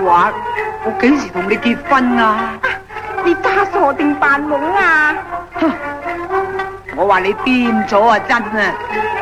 話，我幾時同你結婚啊？ 你詐傻定扮懵啊？ 我話你癲咗啊！真啊！